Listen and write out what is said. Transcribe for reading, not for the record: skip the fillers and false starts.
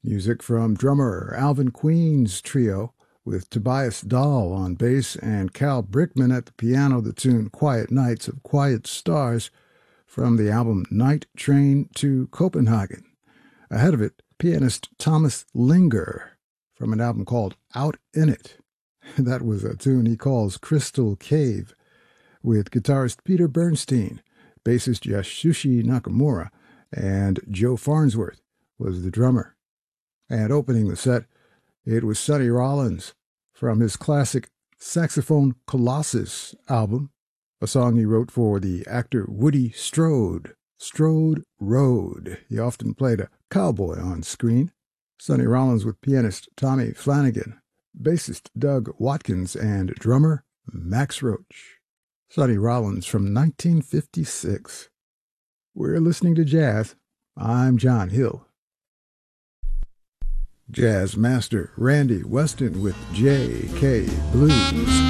Music from drummer Alvin Queen's trio, with Tobias Dahl on bass and Cal Brickman at the piano, the tune Quiet Nights of Quiet Stars from the album Night Train to Copenhagen. Ahead of it, pianist Thomas Linger from an album called Out in It. That was a tune he calls Crystal Cave, with guitarist Peter Bernstein, bassist Yasushi Nakamura, and Joe Farnsworth was the drummer. And opening the set, it was Sonny Rollins from his classic Saxophone Colossus album, a song he wrote for the actor Woody Strode. Strode Road. He often played a cowboy on screen. Sonny Rollins with pianist Tommy Flanagan, bassist Doug Watkins, and drummer Max Roach. Sonny Rollins from 1956. We're listening to jazz. I'm John Hill. Jazz master Randy Weston with J.K. Blues.